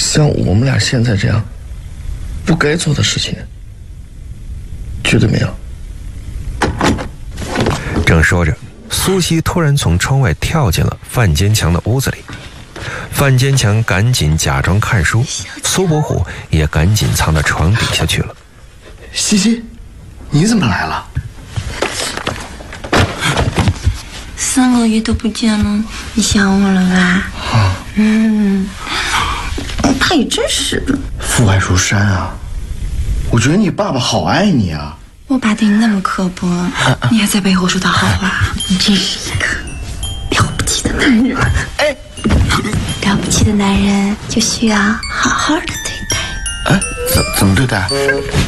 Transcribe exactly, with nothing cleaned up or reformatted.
像我们俩现在这样不该做的事情，绝对没有。 正说着，苏西突然从窗外跳进了范坚强的屋子里。范坚强赶紧假装看书，苏伯虎也赶紧藏到床底下去了。 西西，你怎么来了？ 三个月都不见了，你想我了吧？ 啊， 嗯，他也真是的， 父爱如山啊！我觉得你爸爸好爱你啊。 我爸对你那么刻薄，啊、你还在背后说他好话，你真是一个了不起的男人。哎，了不起的男人就需要好好的对待。 哎，怎怎么对待？